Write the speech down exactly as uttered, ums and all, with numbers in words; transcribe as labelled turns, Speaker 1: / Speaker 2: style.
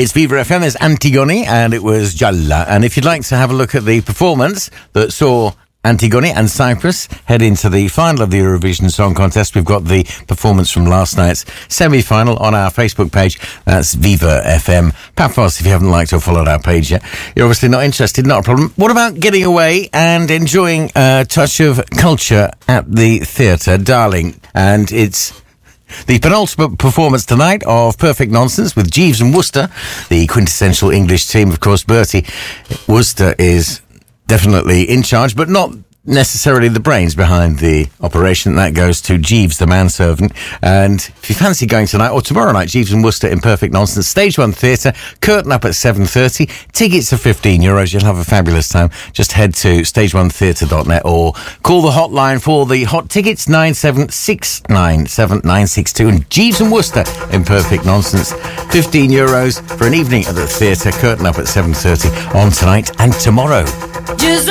Speaker 1: It's Viva F M, there's Antigone, and it was Gialla. And if you'd like to have a look at the performance that saw Antigone and Cyprus head into the final of the Eurovision Song Contest, we've got the performance from last night's semi-final on our Facebook page. That's Viva F M. Paphos, if you haven't liked or followed our page yet, you're obviously not interested, not a problem. What about getting away and enjoying a touch of culture at the theatre, darling? And it's the penultimate performance tonight of Perfect Nonsense with Jeeves and Wooster, the quintessential English team. Of course, Bertie Wooster is definitely in charge, but not necessarily the brains behind the operation. That goes to Jeeves, the manservant. And if you fancy going tonight or tomorrow night, Jeeves and Wooster in Perfect Nonsense, Stage One Theatre, curtain up at seven thirty. Tickets are fifteen euros. You'll have a fabulous time. Just head to stage one theatre dot net or call the hotline for the hot tickets, nine seven six nine seven nine six two. And Jeeves and Wooster in Perfect Nonsense, fifteen euros for an evening at the theatre, curtain up at seven thirty on tonight and tomorrow.
Speaker 2: Just